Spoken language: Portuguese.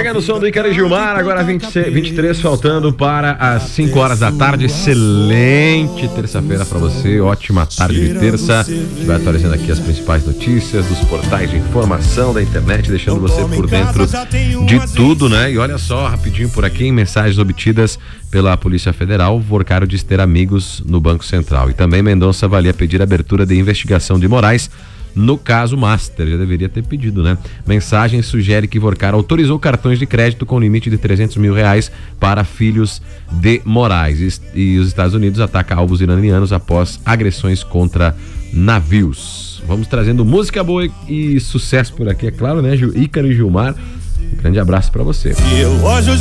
chegando o som do Ícaro e Gilmar, agora 23 faltando para as 5 horas da tarde. Excelente terça-feira para você, ótima tarde de terça. A gente vai atualizando aqui as principais notícias dos portais de informação da internet, deixando você por dentro de tudo, né? E olha só, rapidinho por aqui, em mensagens obtidas pela Polícia Federal, Vorcaro diz ter amigos no Banco Central. E também Mendonça avalia pedir abertura de investigação de Moraes no caso Master, já deveria ter pedido, né? Mensagem sugere que Vorcaro autorizou cartões de crédito com limite de R$300 mil para filhos de Moraes. E os Estados Unidos atacam alvos iranianos após agressões contra navios. Vamos trazendo música boa e sucesso por aqui, é claro, né? Ícaro e Gilmar, um grande abraço para você.